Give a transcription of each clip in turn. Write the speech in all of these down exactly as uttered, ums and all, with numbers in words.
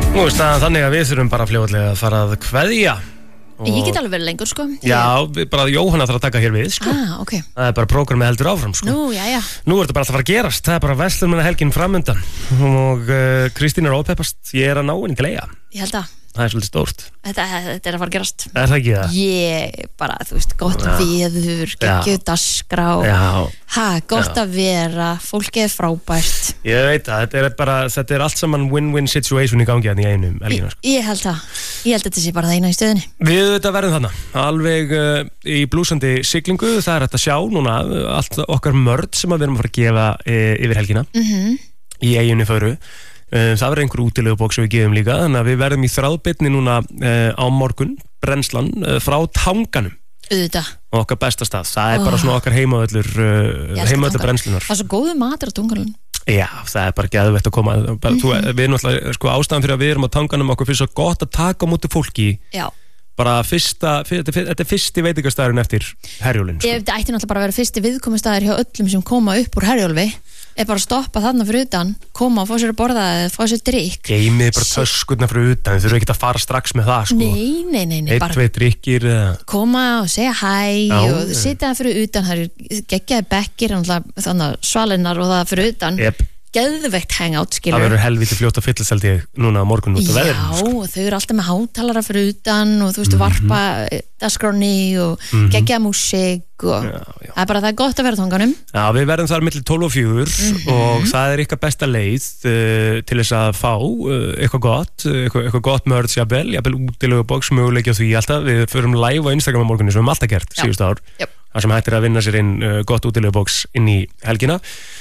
Nú er staðan þannig að við þurfum bara fljótlega að fara að kveðja. Ég get alveg verið lengur, sko. Já, við, bara Jóhanna þarf að taka hér við, sko. Ah, ok. Það er bara prógramið heldur áfram, sko. Nú, já, já. Nú er þetta bara alltaf að fara að gerast. Það er bara verslunarhelgin framundan. Og uh, Kristín er ópeppast. Ég er að ná henni til eiga. Ég held að. Það er svolítið stórt. Þetta, þetta er að fara að gerast. Er það ekki það? Ég, bara, þú veist, gott Já. veður, geggjuð dagskrá. Já. Ha, gott Já. að vera, fólkið er frábært. Ég veit það. Þetta er bara, þetta er allt saman win-win situation í gangi hérna í einum helgina, sko. Ég held það. Ég held að þetta sé bara það eina í stöðinni. Við þetta verðum þarna. Alveg uh, í blúsandi siglingu. Það er hægt að sjá núna uh, allt okkar mörd sem að við erum að fara að gefa uh, yfir helgina. Mhm. Í eiginni föru. Uh, það verður einhver útilegubók sem við gefum líka, þannig að við verðum í þráðbyrni núna uh, á morgun, brennslan, uh, frá Tanganum. Auðvitað. Okkar besta stað. Það er Oh. bara svona okkar heimavöllur, Ég uh, elska heimavöllur Tangan. brennslunar. Það er svo góðu matur á Tungalun. Já, það er bara geðveitt að koma. Bara, þú, við erum náttúrulega, sko, ástæðan fyrir að við erum á Tanganum, okkur finnst svo gott að taka á móti fólki. Já. Bara fyrsta, fyr, þetta er- þetta er fyrsti veitingastæðurinn eftir Herjólfinn, sko. Ef þetta ætti náttúrulega bara að vera fyrsti viðkomustæður hjá öllum sem koma upp úr Herjólfi, er bara að stoppa þarna fyrir utan, koma og fá sér að borða eða fá sér drykk. Geymið bara töskurna fyrir utan, þið þurfum ekki að fara strax með það, sko. Nei, nei, nei, nei, Eitt, bara tvei drykkir eða... koma og segja hæ Já, og já. sitja það fyrir utan, það eru geggjaði bekkir, náttúrulega þannig að svalinnar og það fyrir utan, Yep. geðveikt hangout, Það skilur. verður helviti fljótt að fyllast held ég núna á morgun út af Já, veðrinu, sko. og þau eru alltaf með hátalara fyrir utan og þú veist, Mhm. varpa dagskráni og Mhm. geggjaði músík og Já, já. það er bara það er gott að vera á Tanganum. Já, við verðum þar milli tólf og fjögur og það er ykkar besta leið uh, til þess að fá uh, eitthvað gott, uh, eitthvað, eitthvað gott mörd jafnvel, jafnvel útilegubóks möguleiki á því alltaf. Við förum live á Instagram á morgunni sem við höfum alltaf gert Já. síðustu ár. Jöp. Það sem hættir að vinna sér inn uh, gott útilegubóks inn í helgina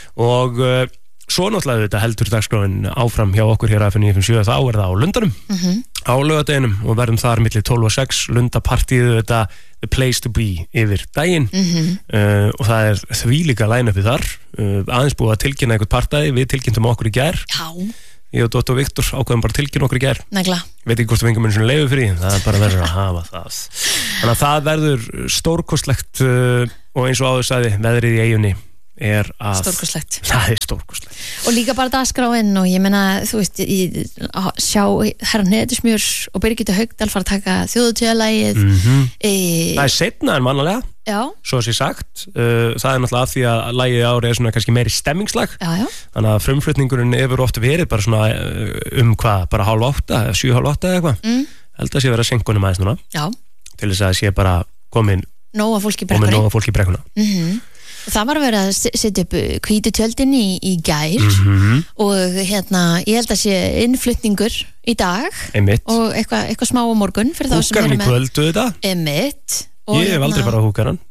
og uh, svo náttúrulega þetta heldur dagskráin áfram hjá okkur hér á F N níu fimm sjö, þá er það á Lundanum Mhm. á laugardeginum og verðum þar milli tólf og sex. Lundapartíð, þetta the place to be yfir daginn. Mhm. Uh, og það er því líka line-upið þar, uh, aðeins búið að tilkynna eitthvað partæði, við tilkynntum okkur í gær, Já, ég og Dóttur Viktor ákveðum bara að tilkynna okkur í gær, negla. veit ekki hvort við fengum einu svona leifu fyrir því, það er bara verður að hafa það. Þannig að það verður stórkostlegt uh, og eins og áður sagði, veðrið í eiginni er að Stórkostlegt. það er stórkostlegt. Og líka bara dagskráin og ég meina, þú veist, í, að sjá herra Neðursmjör og Birgitta Haugdal fara að taka þjóðutíðalagið. Mm e, Það er seinna en mannalega, Já, svo sé sagt, uh, það er náttúrulega af því að lagið í ári er svona kannski meiri stemmingslag. já, já. Þannig að frumflutningurinn hefur oft verið bara svona uh, um hvað, bara hálf átta, eða sjö hálf átta eða eitthvað. Mm. Held að sé vera senkunum aðeins núna, Já, til þess að sé bara komin, nóga fólki í komin brekkunni. nóga fólk í brekkuna. Mm Það var að vera að se- setja upp hvítu tjöldin í, í gær Mhm. og hérna, ég held að sé innflutningur í dag Einmitt. og eitthvað eitthva smá á morgun fyrir þá sem Húkarinn eru í kvöldu þetta. Einmitt. Og Ég hef aldrei hérna- farið á húkaran.